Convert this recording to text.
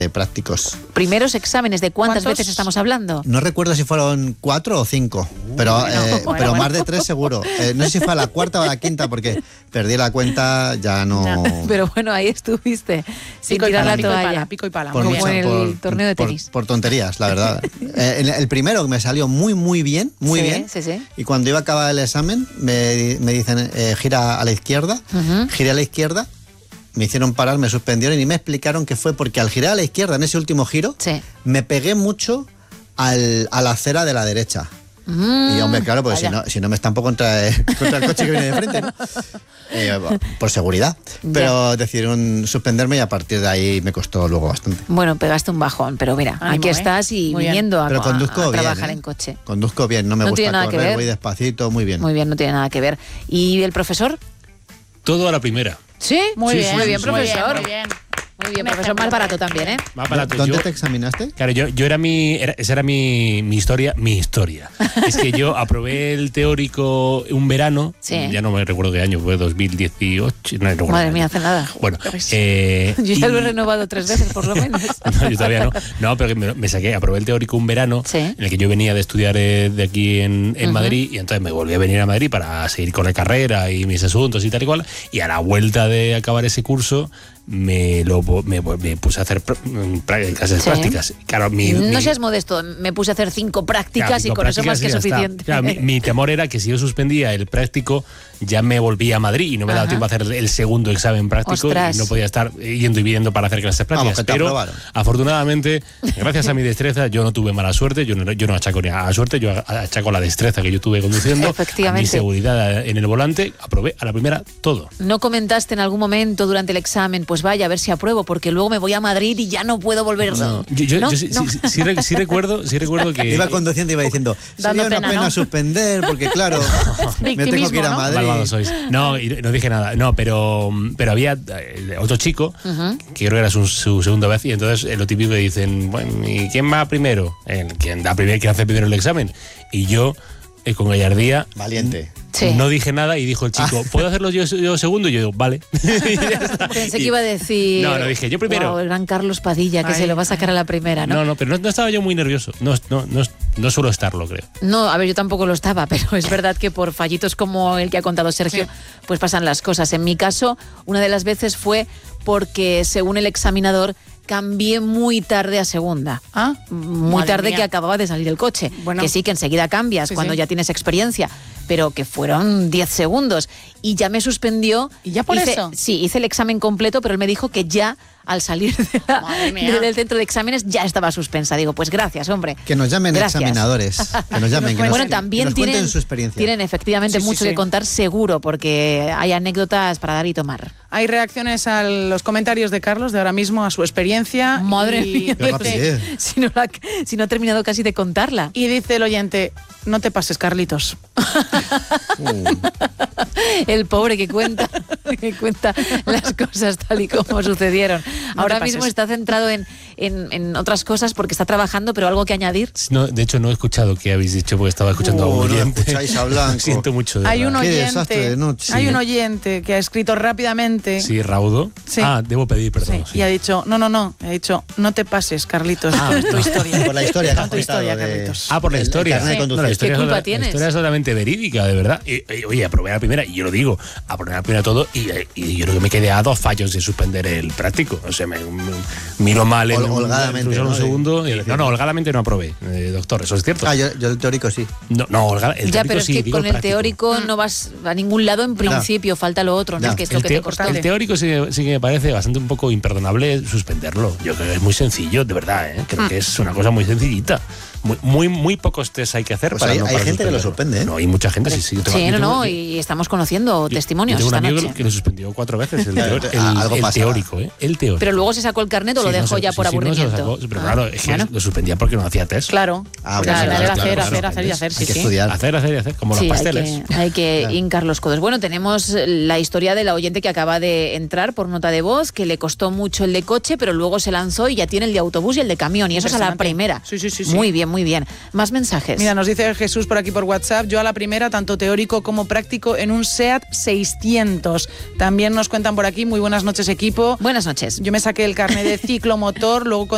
prácticos. ¿Primeros exámenes de cuántas veces estamos hablando? No recuerdo si fueron 4 o 5, pero más de 3 seguro. No sé si fue a la cuarta o a la quinta, porque perdí la cuenta, ya no... Pero bueno, ahí estuviste, sin tirar la toalla. Pico y pala. Como en el torneo de tenis. Por tonterías, la verdad. El primero me salió muy bien. Sí. Y cuando iba a acabar el examen, me dicen, gira a la izquierda. Giré a la izquierda. Me hicieron parar, me suspendieron y me explicaron que fue porque al girar a la izquierda, en ese último giro, me pegué mucho a la acera de la derecha. Y hombre, claro, porque si no me estampo contra el coche que viene de frente, ¿no? Por seguridad. Pero decidieron suspenderme y a partir de ahí me costó luego bastante. Bueno, pegaste un bajón, pero mira, aquí estás y viniendo a trabajar en coche. Conduzco bien, no me gusta correr, voy despacito, muy bien. Muy bien, no tiene nada que ver. ¿Y el profesor? Todo a la primera. ¿Sí? Muy bien, profesor. Muy bien. Muy bien, profesor, más barato también, ¿eh? Más barato. ¿Dónde te examinaste? Claro, esa era mi historia. Es que yo aprobé el teórico un verano, ya no me recuerdo qué año, fue 2018. No recuerdo. Madre mía, hace nada. Bueno, yo ya lo he renovado 3 veces, por lo menos. No, yo todavía no. No, pero me saqué, aprobé el teórico un verano, en el que yo venía de estudiar de aquí en Madrid, y entonces me volví a venir a Madrid para seguir con la carrera y mis asuntos y tal y cual, y a la vuelta de acabar ese curso me puse a hacer clases prácticas. Claro, no seas modesto, me puse a hacer 5 prácticas y con eso más que suficiente. Claro, mi temor era que si yo suspendía el práctico ya me volvía a Madrid y no me daba tiempo a hacer el segundo examen práctico. Ostras. Y no podía estar yendo y viniendo para hacer clases prácticas. Pero afortunadamente, gracias a mi destreza, yo no tuve mala suerte, yo no achaco ni a la suerte, yo achaco la destreza que yo tuve conduciendo, a mi seguridad en el volante, aprobé a la primera todo. ¿No comentaste en algún momento durante el examen, pues vaya, a ver si apruebo, porque luego me voy a Madrid y ya no puedo volver? No. Yo sí recuerdo que... Iba conduciendo y iba diciendo, sería una pena suspender, porque claro, me tengo que ir a Madrid. Malvados sois. No, y no dije nada. No, pero había otro chico, que creo que era su segunda vez, y entonces lo típico que dicen, bueno, ¿y quién va primero? ¿Quién hace primero el examen? Y yo, con gallardía... Valiente. No dije nada y dijo el chico, ¿puedo hacerlo yo segundo? Y yo digo, vale. Pensé que iba a decir... No, dije yo primero. Wow, el gran Carlos Padilla, que se lo va a sacar a la primera, ¿no? No, pero no estaba yo muy nervioso. No suelo estarlo, creo. No, a ver, yo tampoco lo estaba, pero es verdad que por fallitos como el que ha contado Sergio, pues pasan las cosas. En mi caso, una de las veces fue porque, según el examinador, cambié muy tarde a segunda. Muy tarde, que acababa de salir del coche. Bueno, que sí, que enseguida cambias cuando ya tienes experiencia, pero que fueron 10 segundos. Y ya me suspendió. ¿Y ya por eso? Sí, hice el examen completo, pero él me dijo que ya al salir del centro de exámenes ya estaba suspensa. Digo, pues gracias, hombre. Que nos llamen examinadores. Que nos llamen, también tienen su experiencia. Tienen efectivamente mucho que contar, seguro, porque hay anécdotas para dar y tomar. Hay reacciones a los comentarios de Carlos de ahora mismo, a su experiencia. Madre mía, si no ha terminado casi de contarla. Y dice el oyente, no te pases, Carlitos. El pobre que cuenta las cosas tal y como sucedieron. Ahora mismo está centrado en otras cosas porque está trabajando, pero algo que añadir. No, de hecho no he escuchado qué habéis dicho porque estaba escuchando a un oyente. Escucháis a Blanco. Siento mucho. Hay un oyente que ha escrito rápidamente. Sí, Raudo. Sí. Debo pedir perdón. Sí. Y ha dicho, no te pases, Carlitos. Es tu historia. Por la historia. Carlitos. Por la historia. ¿Qué culpa tienes? La historia es totalmente verídica, de verdad. Oye, aprobé la primera, y yo lo digo, aprobé la primera todo, y yo creo que me quedé a 2 fallos de suspender el práctico. O sea, me miro mal en holgadamente, un segundo. No, holgadamente no aprobé, doctor, eso es cierto. Yo el teórico sí. No, el teórico pero es sí, que con el teórico no vas a ningún lado en principio, falta lo otro, ¿no? Es que es lo que te costó. El teórico sí que me parece bastante un poco imperdonable suspenderlo. Yo creo que es muy sencillo, de verdad, creo que es una cosa muy sencillita. Muy pocos test hay que hacer para hay gente que lo suspende, ¿eh? No, hay mucha gente, sí. Y estamos conociendo testimonios. Yo tengo esta un amigo noche. que lo suspendió 4 veces, el teórico, ¿eh? El teórico. Pero luego se sacó el carnet o lo dejó ya por aburrimiento. Pero claro, es que lo suspendía porque no hacía test. Claro. Hacer y hacer, sí. Hay que estudiar. Hacer, como los pasteles. Hay que hincar los codos. Bueno, tenemos la historia de la oyente que acaba de entrar por nota de voz, que le costó mucho el de coche, pero luego se lanzó y ya tiene el de autobús y el de camión, y eso es a la primera. Sí. Muy bien. Más mensajes. Mira, nos dice Jesús por aquí por WhatsApp, yo a la primera, tanto teórico como práctico, en un SEAT 600. También nos cuentan por aquí, muy buenas noches, equipo. Buenas noches. Yo me saqué el carnet de ciclomotor, luego